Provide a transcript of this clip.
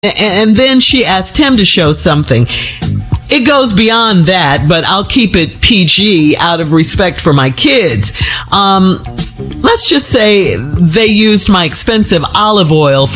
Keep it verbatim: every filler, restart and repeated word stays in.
And then she asked him to show something. It goes beyond that, but I'll keep it P G out of respect for my kids. Um, let's just say they used my expensive olive oil